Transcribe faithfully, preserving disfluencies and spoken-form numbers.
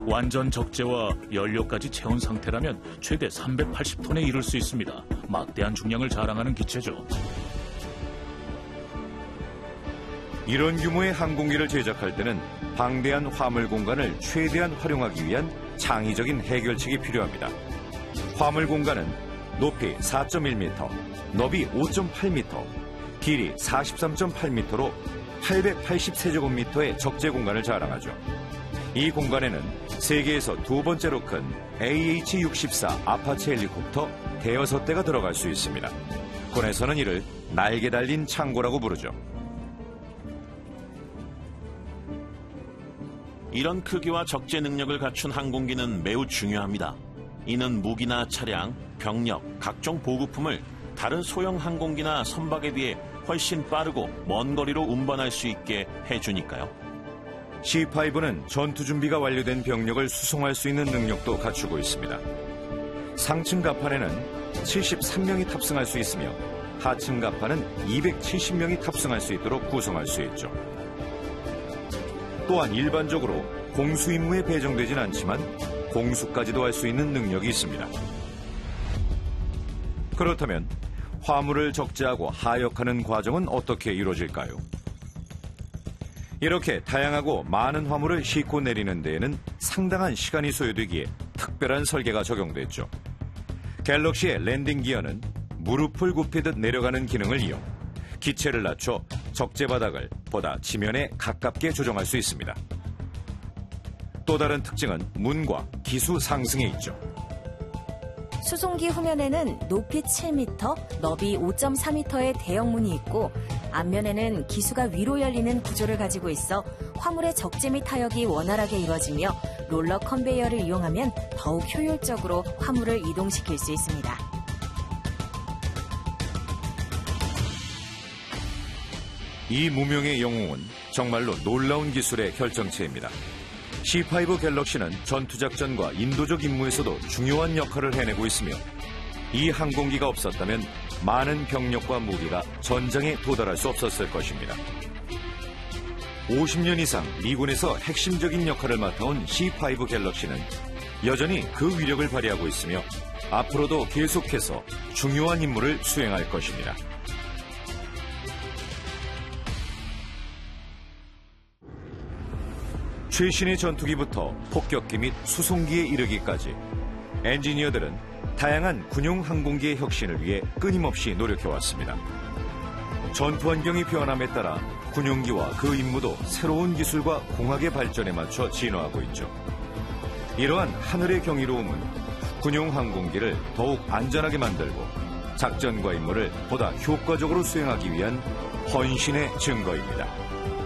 완전 적재와 연료까지 채운 상태라면 최대 삼백팔십 톤에 이를 수 있습니다. 막대한 중량을 자랑하는 기체죠. 이런 규모의 항공기를 제작할 때는 방대한 화물 공간을 최대한 활용하기 위한 창의적인 해결책이 필요합니다. 화물 공간은 높이 사 점 일 미터, 너비 오 점 팔 미터, 길이 사십삼 점 팔 미터로 팔백팔십 세제곱미터의 적재 공간을 자랑하죠. 이 공간에는 세계에서 두 번째로 큰 에이에이치 육십사 아파치 헬리콥터 대여섯 대가 들어갈 수 있습니다. 군에서는 이를 날개 달린 창고라고 부르죠. 이런 크기와 적재 능력을 갖춘 항공기는 매우 중요합니다. 이는 무기나 차량, 병력, 각종 보급품을 다른 소형 항공기나 선박에 비해 훨씬 빠르고 먼 거리로 운반할 수 있게 해주니까요. 씨 파이브는 전투 준비가 완료된 병력을 수송할 수 있는 능력도 갖추고 있습니다. 상층 갑판에는 칠십삼 명이 탑승할 수 있으며 하층 갑판은 이백칠십 명이 탑승할 수 있도록 구성할 수 있죠. 또한 일반적으로 공수 임무에 배정되진 않지만 공수까지도 할 수 있는 능력이 있습니다. 그렇다면 화물을 적재하고 하역하는 과정은 어떻게 이루어질까요? 이렇게 다양하고 많은 화물을 싣고 내리는 데에는 상당한 시간이 소요되기에 특별한 설계가 적용됐죠. 갤럭시의 랜딩 기어는 무릎을 굽히듯 내려가는 기능을 이용 기체를 낮춰 적재 바닥을 보다 지면에 가깝게 조정할 수 있습니다. 또 다른 특징은 문과 기수 상승에 있죠. 수송기 후면에는 높이 칠 미터, 너비 오 점 사 미터의 대형 문이 있고 앞면에는 기수가 위로 열리는 구조를 가지고 있어 화물의 적재 및 하역이 원활하게 이루어지며 롤러 컨베이어를 이용하면 더욱 효율적으로 화물을 이동시킬 수 있습니다. 이 무명의 영웅은 정말로 놀라운 기술의 결정체입니다. 씨 파이브 갤럭시는 전투작전과 인도적 임무에서도 중요한 역할을 해내고 있으며 이 항공기가 없었다면 많은 병력과 무기가 전장에 도달할 수 없었을 것입니다. 오십 년 이상 미군에서 핵심적인 역할을 맡아온 씨 파이브 갤럭시는 여전히 그 위력을 발휘하고 있으며 앞으로도 계속해서 중요한 임무를 수행할 것입니다. 최신의 전투기부터 폭격기 및 수송기에 이르기까지 엔지니어들은 다양한 군용 항공기의 혁신을 위해 끊임없이 노력해왔습니다. 전투 환경이 변함에 따라 군용기와 그 임무도 새로운 기술과 공학의 발전에 맞춰 진화하고 있죠. 이러한 하늘의 경이로움은 군용 항공기를 더욱 안전하게 만들고 작전과 임무를 보다 효과적으로 수행하기 위한 헌신의 증거입니다.